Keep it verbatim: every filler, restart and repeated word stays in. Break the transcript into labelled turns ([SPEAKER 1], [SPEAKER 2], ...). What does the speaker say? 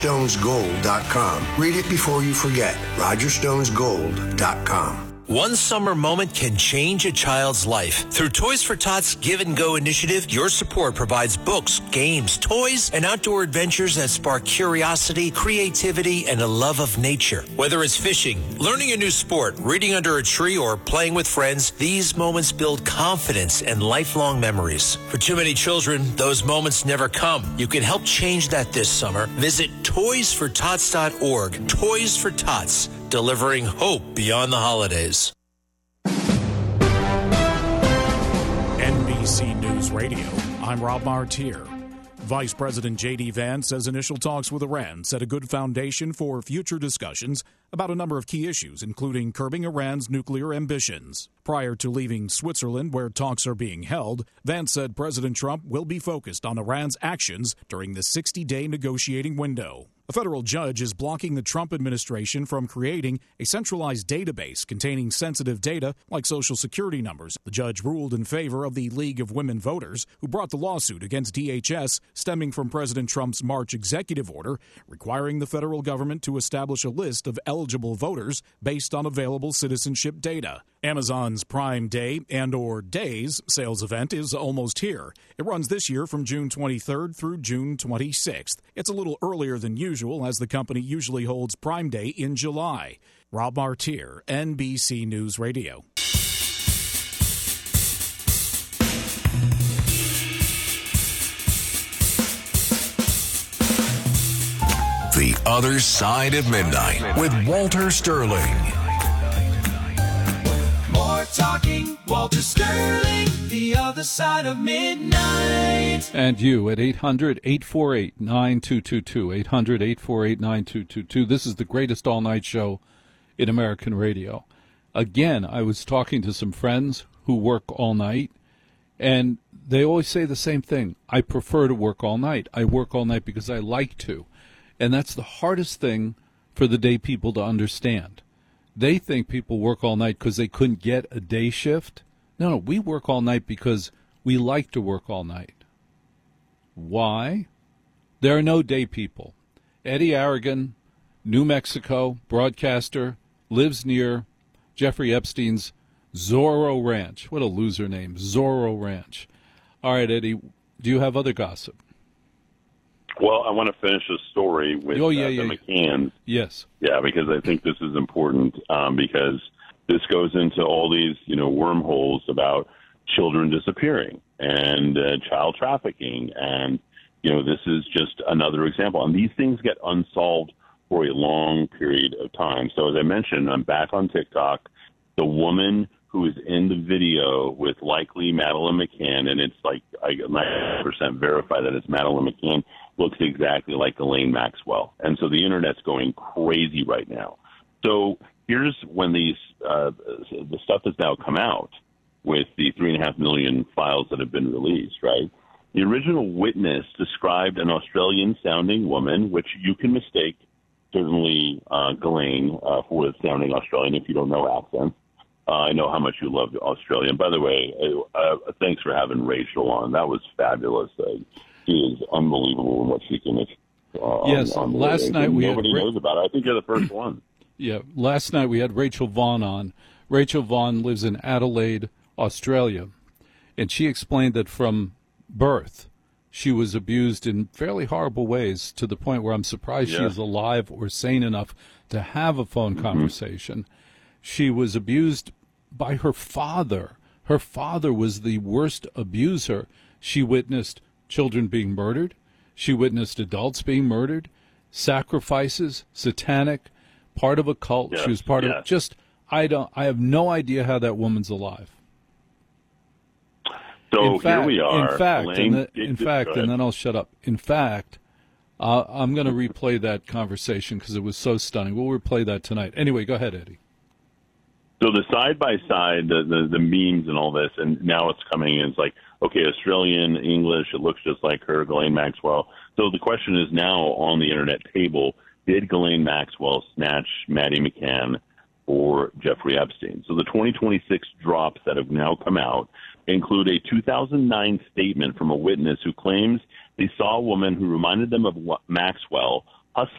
[SPEAKER 1] Stones Gold dot com. Read it before you forget. Roger Stones Gold dot com.
[SPEAKER 2] One summer moment can change a child's life. Through Toys for Tots Give and Go initiative, your support provides books, games, toys, and outdoor adventures that spark curiosity, creativity, and a love of nature. Whether it's fishing, learning a new sport, reading under a tree, or playing with friends, these moments build confidence and lifelong memories. For too many children, those moments never come. You can help change that this summer. Visit toys for tots dot org. Toys for Tots, delivering hope beyond the holidays.
[SPEAKER 3] N B C News Radio, I'm Rob Martier. Vice President J D. Vance says initial talks with Iran set a good foundation for future discussions about a number of key issues, including curbing Iran's nuclear ambitions. Prior to leaving Switzerland, where talks are being held, Vance said President Trump will be focused on Iran's actions during the sixty-day negotiating window. A federal judge is blocking the Trump administration from creating a centralized database containing sensitive data like Social Security numbers. The judge ruled in favor of the League of Women Voters, who brought the lawsuit against D H S stemming from President Trump's March executive order requiring the federal government to establish a list of eligible voters based on available citizenship data. Amazon's Prime Day and or Days sales event is almost here. It runs this year from June twenty-third through June twenty-sixth. It's a little earlier than usual, as the company usually holds Prime Day in July. Rob Martier, N B C News Radio.
[SPEAKER 4] The Other Side of Midnight with Walter Sterling.
[SPEAKER 5] More talking, Walter Sterling, The Other Side of Midnight.
[SPEAKER 6] And you at eight hundred, eight four eight, nine two two two, eight hundred, eight four eight, nine two two two. This is the greatest all-night show in American radio. Again, I was talking to some friends who work all night, and they always say the same thing. I prefer to work all night. I work all night because I like to. And that's the hardest thing for the day people to understand. They think people work all night because they couldn't get a day shift. No, no, we work all night because we like to work all night. Why? There are no day people. Eddie Aragon, New Mexico, broadcaster, lives near Jeffrey Epstein's Zorro Ranch. What a loser name, Zorro Ranch. All right, Eddie, do you have other gossip?
[SPEAKER 7] Well, I want to finish a story with
[SPEAKER 6] oh, yeah,
[SPEAKER 7] uh,
[SPEAKER 6] yeah,
[SPEAKER 7] the McCanns.
[SPEAKER 6] Yes.
[SPEAKER 7] Yeah, because I think this is important um, because this goes into all these, you know, wormholes about children disappearing and uh, child trafficking. And, you know, this is just another example. And these things get unsolved for a long period of time. So as I mentioned, I'm back on TikTok. The woman who is in the video with likely Madeleine McCann, and it's like I ninety percent verify that it's Madeleine McCann, looks exactly like Ghislaine Maxwell. And so the Internet's going crazy right now. So here's when these uh, the stuff has now come out with the three and a half million files that have been released, right? The original witness described an Australian-sounding woman, which you can mistake, certainly uh, Ghislaine, uh, for sounding Australian if you don't know accents. Uh, I know how much you love Australia. And by the way, uh, thanks for having Rachel on. That was fabulous. Uh, she is unbelievable in what she can. Uh,
[SPEAKER 6] yes,
[SPEAKER 7] on, on
[SPEAKER 6] last
[SPEAKER 7] radio.
[SPEAKER 6] night we
[SPEAKER 7] nobody
[SPEAKER 6] had Ra-
[SPEAKER 7] knows about it. I think you're the first one.
[SPEAKER 6] Yeah, last night we had Rachel Vaughn on. Rachel Vaughn lives in Adelaide, Australia, and she explained that from birth she was abused in fairly horrible ways, to the point where I'm surprised
[SPEAKER 7] yeah.
[SPEAKER 6] she is alive or sane enough to have a phone
[SPEAKER 7] mm-hmm.
[SPEAKER 6] conversation. She was abused by her father. Her father was the worst abuser. She witnessed children being murdered. She witnessed adults being murdered, sacrifices, satanic, part of a cult.
[SPEAKER 7] Yes,
[SPEAKER 6] she was part
[SPEAKER 7] yes.
[SPEAKER 6] of just, I don't, I have no idea how that woman's alive.
[SPEAKER 7] So
[SPEAKER 6] in fact,
[SPEAKER 7] here we are.
[SPEAKER 6] In fact,
[SPEAKER 7] Elaine,
[SPEAKER 6] and the, in fact, and then I'll shut up. In fact, uh, I'm going to replay that conversation because it was so stunning. We'll replay that tonight. Anyway, go ahead, Eddie.
[SPEAKER 7] So the side-by-side, the, the, the memes and all this, and now it's coming in, it's like, okay, Australian, English, it looks just like her, Ghislaine Maxwell. So the question is now on the Internet table, did Ghislaine Maxwell snatch Maddie McCann or Jeffrey Epstein? So the twenty twenty-six drops that have now come out include a two thousand nine statement from a witness who claims they saw a woman who reminded them of Maxwell